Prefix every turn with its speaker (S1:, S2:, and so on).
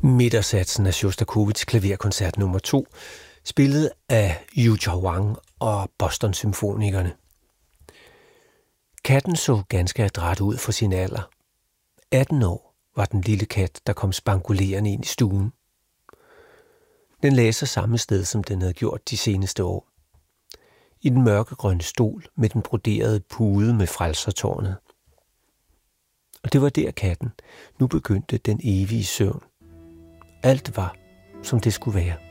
S1: Midtersatsen af Sjostakovitjs klaverkoncert nummer 2, spillet af Yuja Wang og Boston Symfonikerne. Katten så ganske adræt ud for sin alder. 18 år var den lille kat, der kom spankulerende ind i stuen. Den lagde sig samme sted, som den havde gjort de seneste år. I den mørkegrønne stol med den broderede pude med frelsertårnet. Og det var der katten. Nu begyndte den evige søvn. Alt var, som det skulle være.